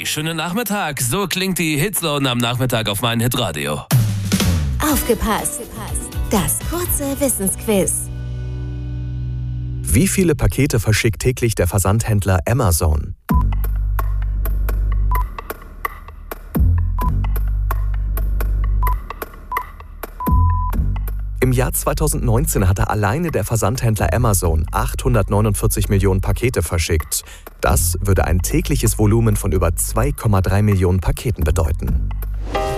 schönen Nachmittag. So klingt die Hitzone am Nachmittag auf mein Hitradio. Aufgepasst! Das kurze Wissensquiz. Wie viele Pakete verschickt täglich der Versandhändler Amazon? Im Jahr 2019 hatte alleine der Versandhändler Amazon 849 Millionen Pakete verschickt. Das würde ein tägliches Volumen von über 2,3 Millionen Paketen bedeuten.